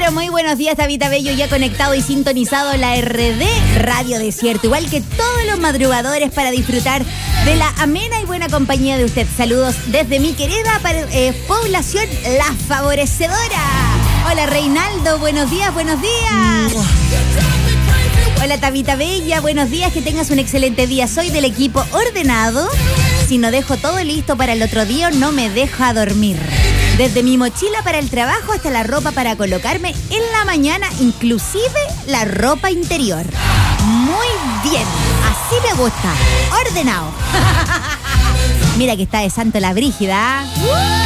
pero muy buenos días, Tabita Bello, ya conectado y sintonizado la RD Radio Desierto, igual que todos los madrugadores, para disfrutar de la amena y buena compañía de usted. Saludos desde mi querida población La Favorecedora. Hola Reinaldo, buenos días, buenos días. Hola Tabita Bella, buenos días, que tengas un excelente día. Soy del equipo ordenado. Si no dejo todo listo para el otro día, no me deja dormir. Desde mi mochila para el trabajo hasta la ropa para colocarme en la mañana, inclusive la ropa interior. Muy bien, así me gusta, ordenado. Mira que está de santo la Brígida.